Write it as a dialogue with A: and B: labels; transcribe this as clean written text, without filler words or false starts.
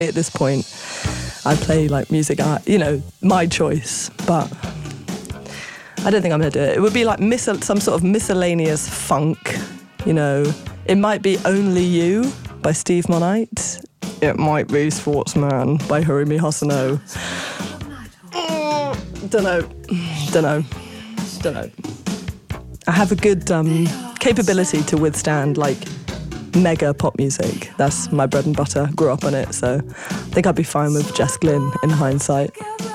A: At this point, I play like music, my choice, but I don't think I'm going to do it. It would be like some sort of miscellaneous funk, It might be Only You by Steve Monite. It might be Sportsman by Harumi Hosono. Don't know. I have a good capability to withstand like mega pop music. That's my bread and butter. Grew up on it, so I think I'd be fine with Jess Glynne in hindsight.